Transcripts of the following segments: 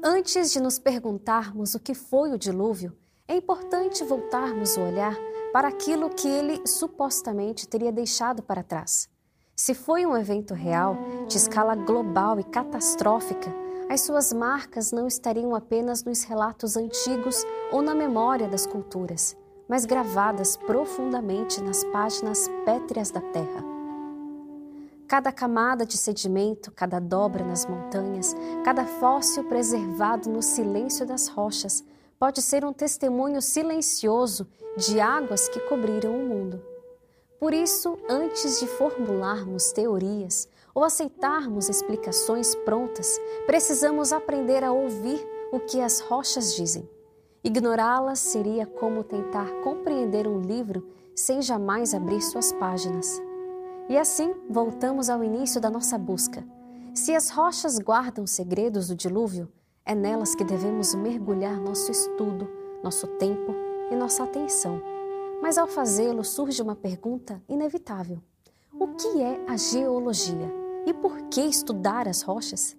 Antes de nos perguntarmos o que foi o dilúvio, é importante voltarmos o olhar para aquilo que ele supostamente teria deixado para trás. Se foi um evento real, de escala global e catastrófica, as suas marcas não estariam apenas nos relatos antigos ou na memória das culturas, mas gravadas profundamente nas páginas pétreas da Terra. Cada camada de sedimento, cada dobra nas montanhas, cada fóssil preservado no silêncio das rochas, pode ser um testemunho silencioso de águas que cobriram o mundo. Por isso, antes de formularmos teorias ou aceitarmos explicações prontas, precisamos aprender a ouvir o que as rochas dizem. Ignorá-las seria como tentar compreender um livro sem jamais abrir suas páginas. E assim, voltamos ao início da nossa busca. Se as rochas guardam segredos do dilúvio, é nelas que devemos mergulhar nosso estudo, nosso tempo e nossa atenção. Mas ao fazê-lo surge uma pergunta inevitável. O que é a geologia? E por que estudar as rochas?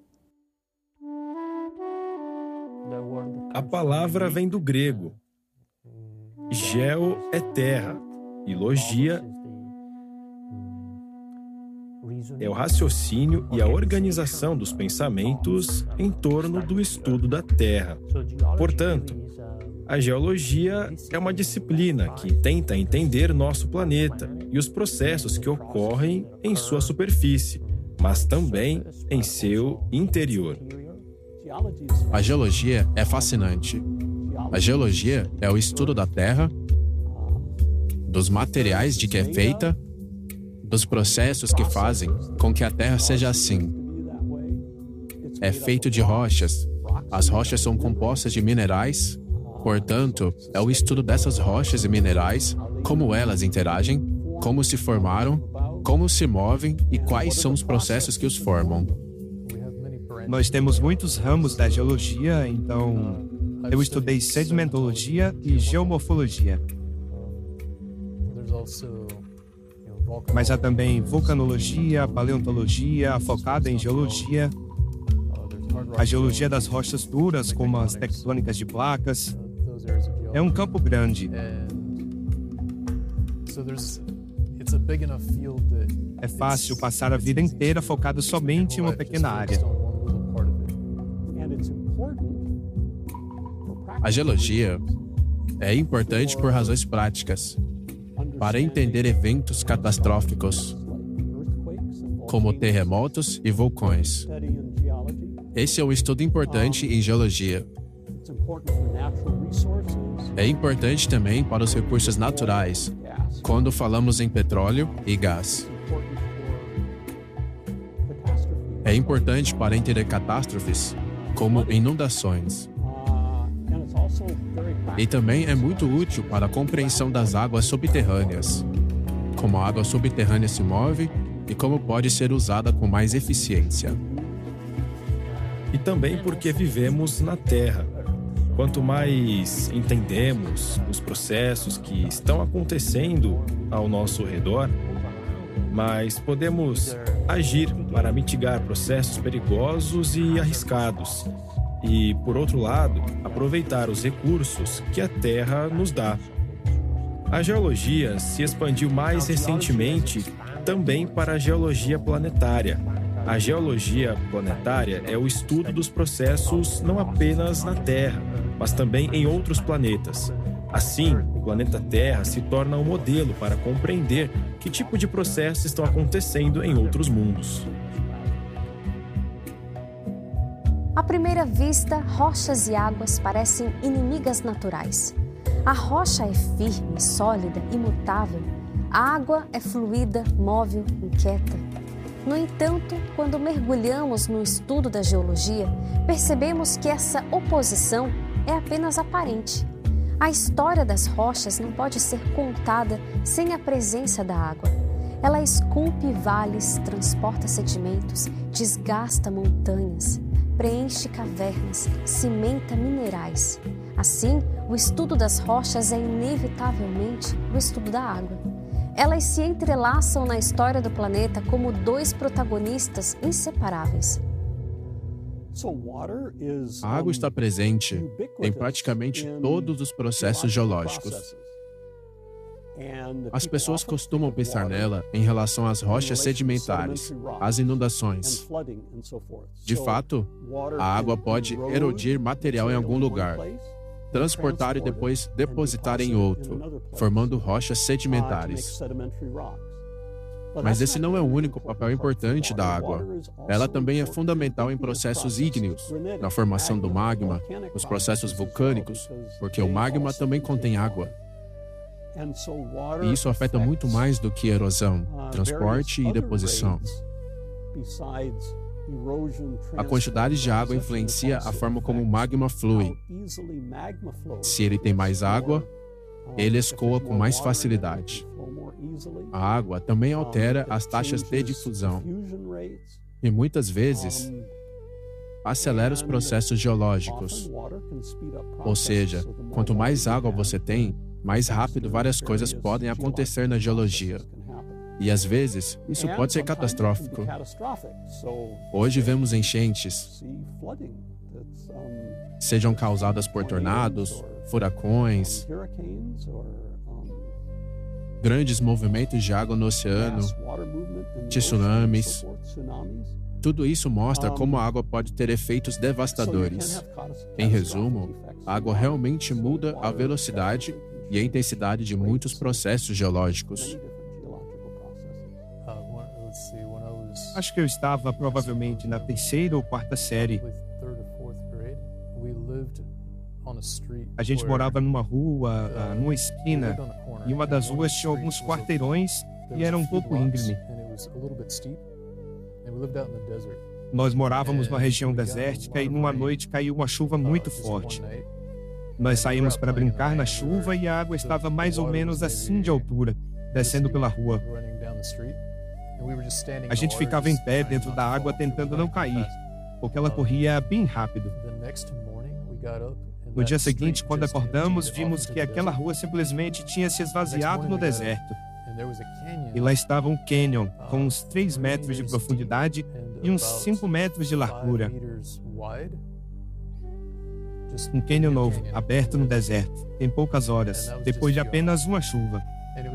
A palavra vem do grego. Geo é terra e logia é o raciocínio e a organização dos pensamentos em torno do estudo da Terra. Portanto, a geologia é uma disciplina que tenta entender nosso planeta e os processos que ocorrem em sua superfície, mas também em seu interior. A geologia é fascinante. A geologia é o estudo da Terra, dos materiais de que é feita, dos processos que fazem com que a Terra seja assim. É feito de rochas. As rochas são compostas de minerais, portanto, é o estudo dessas rochas e minerais, como elas interagem, como se formaram, como se movem e quais são os processos que os formam. Nós temos muitos ramos da geologia, então eu estudei sedimentologia e geomorfologia. Mas há também vulcanologia, paleontologia, focada em geologia, a geologia das rochas duras, como as tectônicas de placas. É um campo grande. É fácil passar a vida inteira focado somente em uma pequena área. A geologia é importante por razões práticas, para entender eventos catastróficos, como terremotos e vulcões. Esse é um estudo importante em geologia. É importante também para os recursos naturais, quando falamos em petróleo e gás. É importante para entender catástrofes, como inundações. E também é muito útil para a compreensão das águas subterrâneas, como a água subterrânea se move e como pode ser usada com mais eficiência. E também porque vivemos na Terra. Quanto mais entendemos os processos que estão acontecendo ao nosso redor, mais podemos agir para mitigar processos perigosos e arriscados. E, por outro lado, aproveitar os recursos que a Terra nos dá. A geologia se expandiu mais recentemente também para a geologia planetária. A geologia planetária é o estudo dos processos não apenas na Terra, mas também em outros planetas. Assim, o planeta Terra se torna um modelo para compreender que tipo de processos estão acontecendo em outros mundos. À primeira vista, rochas e águas parecem inimigas naturais. A rocha é firme, sólida, imutável. A água é fluida, móvel, inquieta. No entanto, quando mergulhamos no estudo da geologia, percebemos que essa oposição é apenas aparente. A história das rochas não pode ser contada sem a presença da água. Ela esculpe vales, transporta sedimentos, desgasta montanhas, preenche cavernas, cimenta minerais. Assim, o estudo das rochas é inevitavelmente o estudo da água. Elas se entrelaçam na história do planeta como dois protagonistas inseparáveis. A água está presente em praticamente todos os processos geológicos. As pessoas costumam pensar nela em relação às rochas sedimentares, às inundações. De fato, a água pode erodir material em algum lugar, transportar e depois depositar em outro, formando rochas sedimentares. Mas esse não é o único papel importante da água. Ela também é fundamental em processos ígneos, na formação do magma, nos processos vulcânicos, porque o magma também contém água. E isso afeta muito mais do que erosão, transporte e deposição. A quantidade de água influencia a forma como o magma flui. Se ele tem mais água, ele escoa com mais facilidade. A água também altera as taxas de difusão e muitas vezes acelera os processos geológicos. Ou seja, quanto mais água você tem, mais rápido várias coisas podem acontecer na geologia. E às vezes, isso pode ser catastrófico. Hoje vemos enchentes, sejam causadas por tornados, furacões, grandes movimentos de água no oceano, tsunamis. Tudo isso mostra como a água pode ter efeitos devastadores. Em resumo, a água realmente muda a velocidade e a intensidade de muitos processos geológicos. Acho que eu estava provavelmente na 3ª ou 4ª série. A gente morava numa rua, numa esquina, e uma das ruas tinha alguns quarteirões e era um pouco íngreme. Nós morávamos numa região desértica e numa noite caiu uma chuva muito forte. Nós saímos para brincar na chuva e a água estava mais ou menos assim de altura, descendo pela rua. A gente ficava em pé dentro da água tentando não cair, porque ela corria bem rápido. No dia seguinte, quando acordamos, vimos que aquela rua simplesmente tinha se esvaziado no deserto. E lá estava um cânion, com uns 3 metros de profundidade e uns 5 metros de largura. Um cânion novo, aberto no deserto, em poucas horas, depois de apenas uma chuva.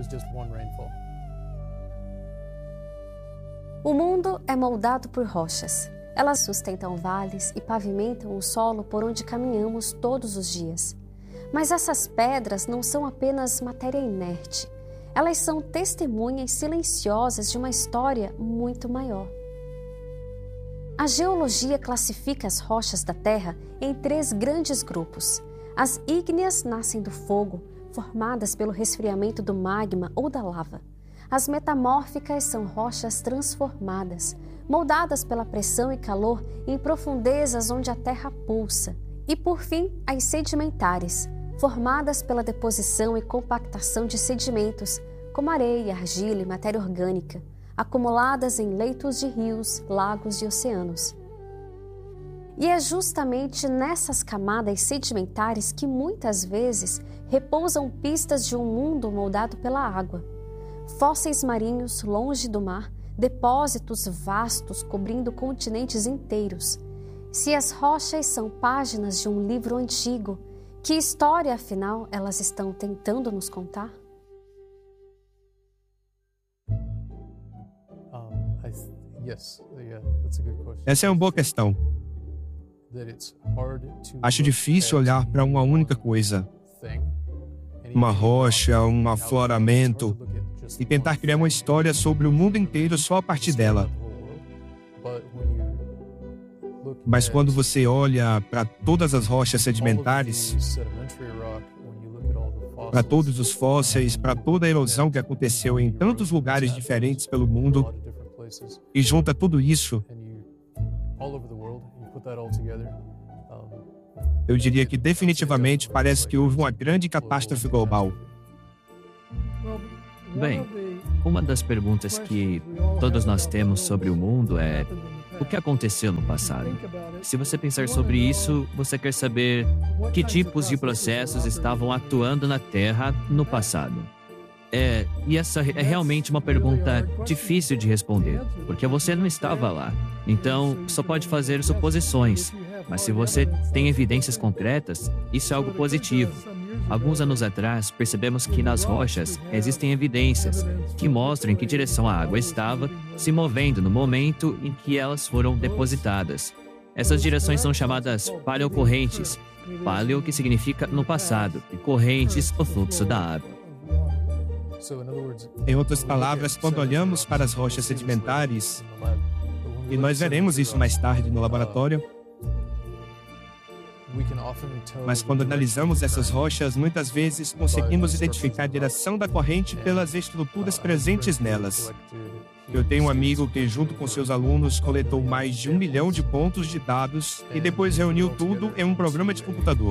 O mundo é moldado por rochas. Elas sustentam vales e pavimentam o solo por onde caminhamos todos os dias. Mas essas pedras não são apenas matéria inerte. Elas são testemunhas silenciosas de uma história muito maior. A geologia classifica as rochas da Terra em 3 grandes grupos. As ígneas nascem do fogo, formadas pelo resfriamento do magma ou da lava. As metamórficas são rochas transformadas, moldadas pela pressão e calor em profundezas onde a terra pulsa. E, por fim, as sedimentares, formadas pela deposição e compactação de sedimentos, como areia, argila e matéria orgânica, acumuladas em leitos de rios, lagos e oceanos. E é justamente nessas camadas sedimentares que muitas vezes repousam pistas de um mundo moldado pela água. Fósseis marinhos longe do mar, depósitos vastos cobrindo continentes inteiros. Se as rochas são páginas de um livro antigo, que história, afinal, elas estão tentando nos contar? Essa é uma boa questão. Acho difícil olhar para uma única coisa, uma rocha, um afloramento, e tentar criar uma história sobre o mundo inteiro só a partir dela. Mas quando você olha para todas as rochas sedimentares, para todos os fósseis, para toda a erosão que aconteceu em tantos lugares diferentes pelo mundo, e junta tudo isso, eu diria que definitivamente parece que houve uma grande catástrofe global. Bem, uma das perguntas que todos nós temos sobre o mundo é: o que aconteceu no passado? Se você pensar sobre isso, você quer saber que tipos de processos estavam atuando na Terra no passado. E essa é realmente uma pergunta difícil de responder, porque você não estava lá. Então, só pode fazer suposições. Mas se você tem evidências concretas, isso é algo positivo. Alguns anos atrás, percebemos que nas rochas existem evidências que mostram em que direção a água estava se movendo no momento em que elas foram depositadas. Essas direções são chamadas paleocorrentes. Paleo, que significa no passado, e correntes, o fluxo da água. Em outras palavras, quando olhamos para as rochas sedimentares, e nós veremos isso mais tarde no laboratório, mas quando analisamos essas rochas, muitas vezes conseguimos identificar a direção da corrente pelas estruturas presentes nelas. Eu tenho um amigo que, junto com seus alunos, coletou mais de 1 milhão de pontos de dados e depois reuniu tudo em um programa de computador.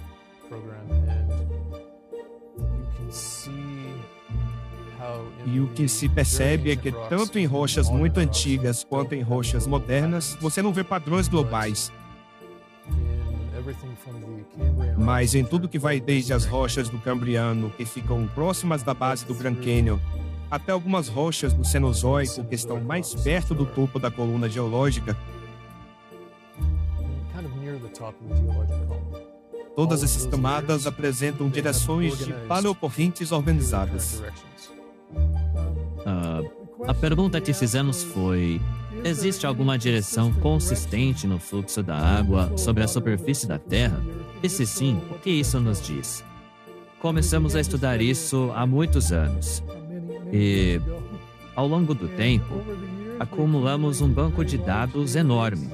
E o que se percebe é que, tanto em rochas muito antigas quanto em rochas modernas, você não vê padrões globais. Mas em tudo que vai desde as rochas do Cambriano, que ficam próximas da base do Grand Canyon, até algumas rochas do Cenozoico, que estão mais perto do topo da coluna geológica, todas essas camadas apresentam direções de paleocorrentes organizadas. A pergunta que fizemos foi: existe alguma direção consistente no fluxo da água sobre a superfície da Terra? E se sim, o que isso nos diz? Começamos a estudar isso há muitos anos. E, ao longo do tempo, acumulamos um banco de dados enorme.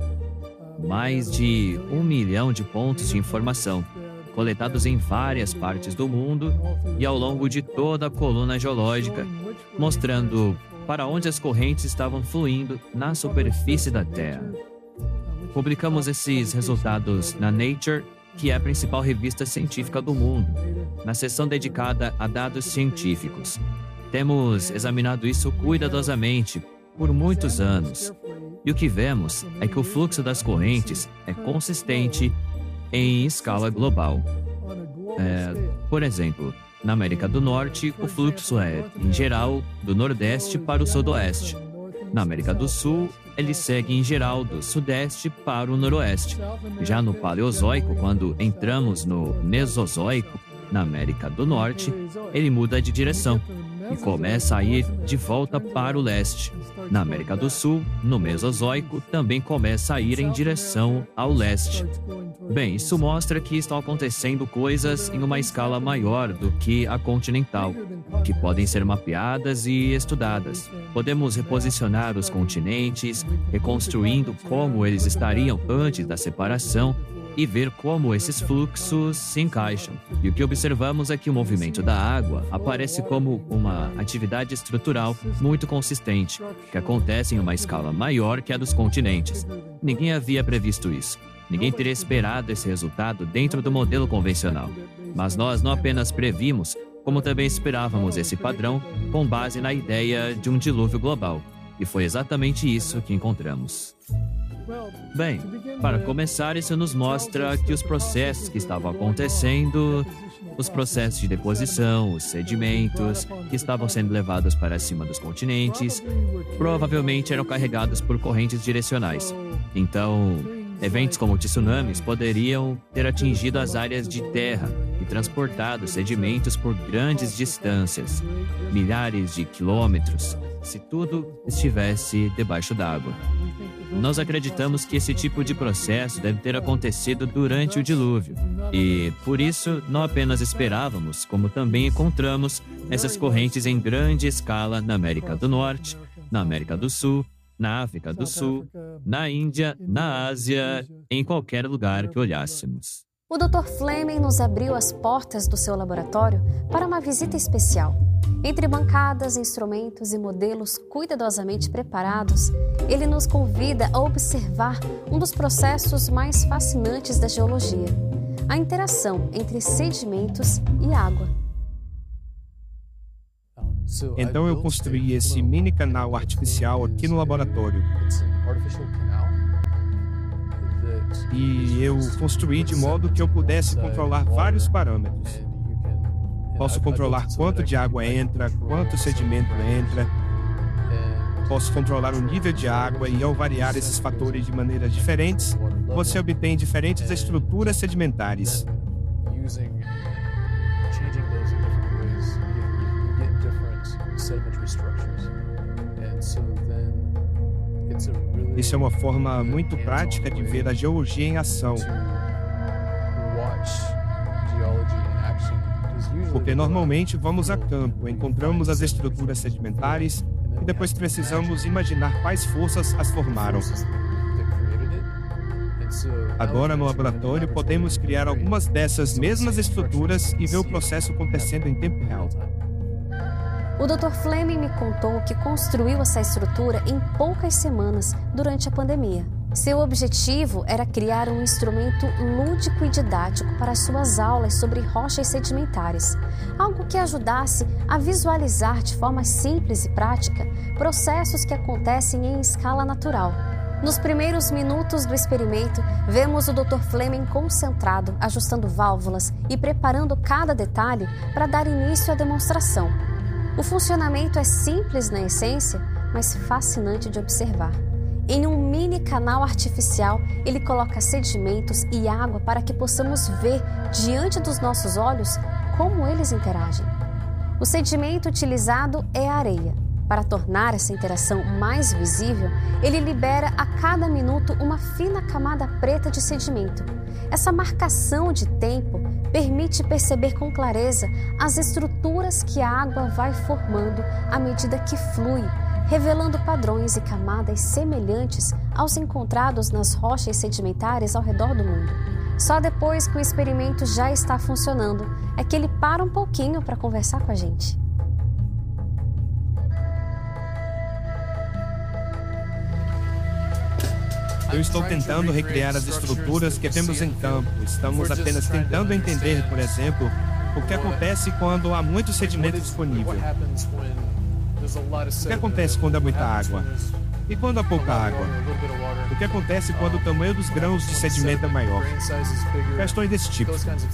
Mais de 1 milhão de pontos de informação, coletados em várias partes do mundo e ao longo de toda a coluna geológica, mostrando para onde as correntes estavam fluindo na superfície da Terra. Publicamos esses resultados na Nature, que é a principal revista científica do mundo, na seção dedicada a dados científicos. Temos examinado isso cuidadosamente por muitos anos. E o que vemos é que o fluxo das correntes é consistente em escala global. Por exemplo, na América do Norte, o fluxo é, em geral, do Nordeste para o Sudoeste. Na América do Sul, ele segue, em geral, do Sudeste para o Noroeste. Já no Paleozoico, quando entramos no Mesozoico, na América do Norte, ele muda de direção e começa a ir de volta para o leste. Na América do Sul, no Mesozoico, também começa a ir em direção ao leste. Bem, isso mostra que estão acontecendo coisas em uma escala maior do que a continental, que podem ser mapeadas e estudadas. Podemos reposicionar os continentes, reconstruindo como eles estariam antes da separação, e ver como esses fluxos se encaixam. E o que observamos é que o movimento da água aparece como uma atividade estrutural muito consistente, que acontece em uma escala maior que a dos continentes. Ninguém havia previsto isso. Ninguém teria esperado esse resultado dentro do modelo convencional. Mas nós não apenas previmos, como também esperávamos esse padrão com base na ideia de um dilúvio global. E foi exatamente isso que encontramos. Bem, para começar, isso nos mostra que os processos que estavam acontecendo, os processos de deposição, os sedimentos que estavam sendo levados para cima dos continentes, provavelmente eram carregados por correntes direcionais. Então, eventos como tsunamis poderiam ter atingido as áreas de terra e transportado sedimentos por grandes distâncias, milhares de quilômetros, se tudo estivesse debaixo d'água. Nós acreditamos que esse tipo de processo deve ter acontecido durante o dilúvio. E, por isso, não apenas esperávamos, como também encontramos essas correntes em grande escala na América do Norte, na América do Sul, na África do Sul, na Índia, na Ásia, em qualquer lugar que olhássemos. O Dr. Fleming nos abriu as portas do seu laboratório para uma visita especial. Entre bancadas, instrumentos e modelos cuidadosamente preparados, ele nos convida a observar um dos processos mais fascinantes da geologia: a interação entre sedimentos e água. Então eu construí esse mini canal artificial aqui no laboratório. E eu construí de modo que eu pudesse controlar vários parâmetros. Posso controlar quanto de água entra, quanto sedimento entra. Posso controlar o nível de água e, ao variar esses fatores de maneiras diferentes, você obtém diferentes estruturas sedimentares. Isso é uma forma muito prática de ver a geologia em ação. Porque normalmente vamos a campo, encontramos as estruturas sedimentares e depois precisamos imaginar quais forças as formaram. Agora, no laboratório, podemos criar algumas dessas mesmas estruturas e ver o processo acontecendo em tempo real. O Dr. Fleming me contou que construiu essa estrutura em poucas semanas durante a pandemia. Seu objetivo era criar um instrumento lúdico e didático para suas aulas sobre rochas sedimentares, algo que ajudasse a visualizar de forma simples e prática processos que acontecem em escala natural. Nos primeiros minutos do experimento, vemos o Dr. Fleming concentrado, ajustando válvulas e preparando cada detalhe para dar início à demonstração. O funcionamento é simples na essência, mas fascinante de observar. Em um mini canal artificial, ele coloca sedimentos e água para que possamos ver, diante dos nossos olhos, como eles interagem. O sedimento utilizado é a areia. Para tornar essa interação mais visível, ele libera a cada minuto uma fina camada preta de sedimento. Essa marcação de tempo permite perceber com clareza as estruturas que a água vai formando à medida que flui, revelando padrões e camadas semelhantes aos encontrados nas rochas sedimentares ao redor do mundo. Só depois que o experimento já está funcionando é que ele para um pouquinho para conversar com a gente. Eu estou tentando recriar as estruturas que vemos em campo. Estamos apenas tentando entender, por exemplo, o que acontece quando há muito sedimento disponível. O que acontece quando há muita água? E quando há pouca água? O que acontece quando o tamanho dos grãos de sedimento é maior? Questões desse tipo.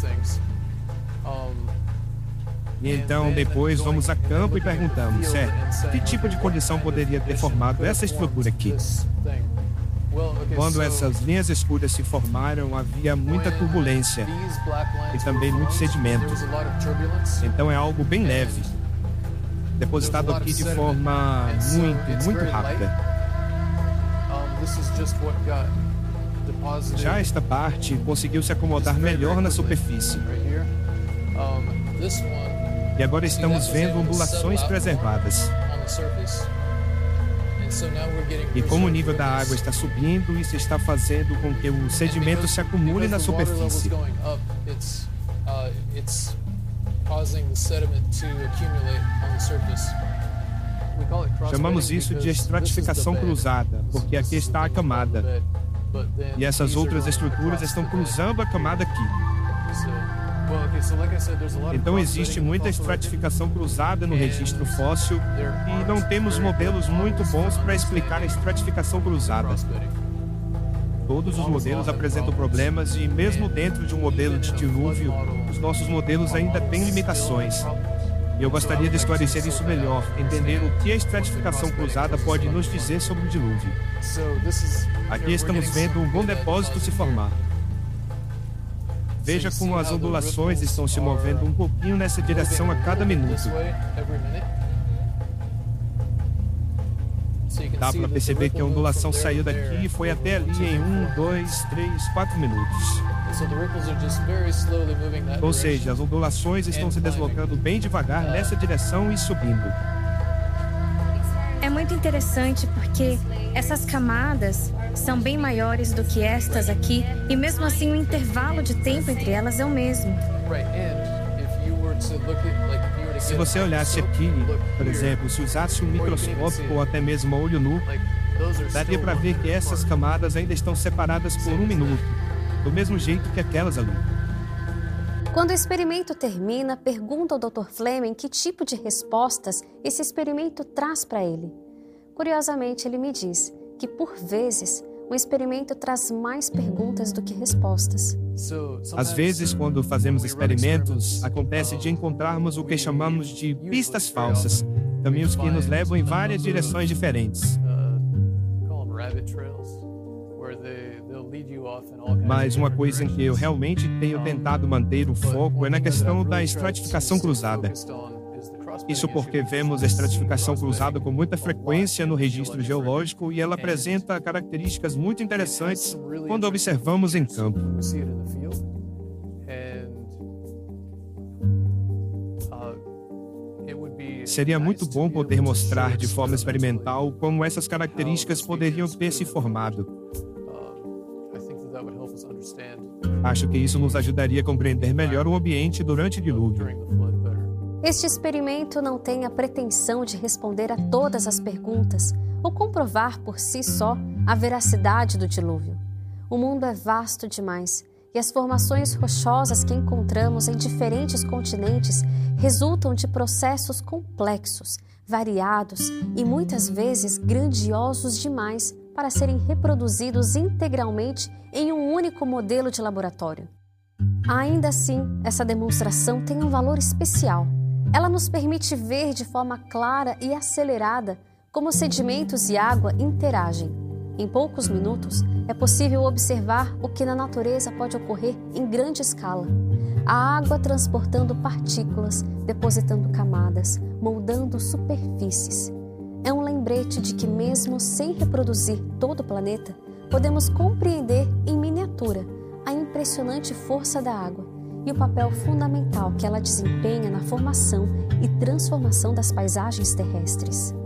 E então, depois, vamos a campo e perguntamos, certo, que tipo de condição poderia ter formado essa estrutura aqui? Quando essas linhas escuras se formaram, havia muita turbulência e também muito sedimento. Então é algo bem leve, depositado aqui de forma muito rápida. Já esta parte conseguiu se acomodar melhor na superfície. E agora estamos vendo ondulações preservadas. E como o nível da água está subindo, isso está fazendo com que o sedimento se acumule na superfície. Chamamos isso de estratificação cruzada, porque aqui está a camada. E essas outras estruturas estão cruzando a camada aqui. Então existe muita estratificação cruzada no registro fóssil e não temos modelos muito bons para explicar a estratificação cruzada. Todos os modelos apresentam problemas e mesmo dentro de um modelo de dilúvio, os nossos modelos ainda têm limitações. E eu gostaria de esclarecer isso melhor, entender o que a estratificação cruzada pode nos dizer sobre o dilúvio. Aqui estamos vendo um bom depósito se formar. Veja como as ondulações estão se movendo um pouquinho nessa direção a cada minuto. Dá para perceber que a ondulação saiu daqui e foi até ali em 1, 2, 3, 4 minutos. Ou seja, as ondulações estão se deslocando bem devagar nessa direção e subindo. É muito interessante porque essas camadas são bem maiores do que estas aqui e mesmo assim o intervalo de tempo entre elas é o mesmo. Se você olhasse aqui, por exemplo, se usasse um microscópio ou até mesmo a olho nu, daria para ver que essas camadas ainda estão separadas por 1 minuto, do mesmo jeito que aquelas ali. Quando o experimento termina, pergunta ao Dr. Fleming que tipo de respostas esse experimento traz para ele. Curiosamente, ele me diz que, por vezes, o experimento traz mais perguntas do que respostas. Às vezes, quando fazemos experimentos, acontece de encontrarmos o que chamamos de pistas falsas, caminhos que nos levam em várias direções diferentes. Mas uma coisa em que eu realmente tenho tentado manter o foco é na questão da estratificação cruzada. Isso porque vemos a estratificação cruzada com muita frequência no registro geológico e ela apresenta características muito interessantes quando observamos em campo. Seria muito bom poder mostrar de forma experimental como essas características poderiam ter se formado. Acho que isso nos ajudaria a compreender melhor o ambiente durante o dilúvio. Este experimento não tem a pretensão de responder a todas as perguntas ou comprovar por si só a veracidade do dilúvio. O mundo é vasto demais e as formações rochosas que encontramos em diferentes continentes resultam de processos complexos, variados e muitas vezes grandiosos demais para serem reproduzidos integralmente em um único modelo de laboratório. Ainda assim, essa demonstração tem um valor especial. Ela nos permite ver de forma clara e acelerada como sedimentos e água interagem. Em poucos minutos, é possível observar o que na natureza pode ocorrer em grande escala. A água transportando partículas, depositando camadas, moldando superfícies. É um lembrete de que mesmo sem reproduzir todo o planeta, podemos compreender em miniatura a impressionante força da água e o papel fundamental que ela desempenha na formação e transformação das paisagens terrestres.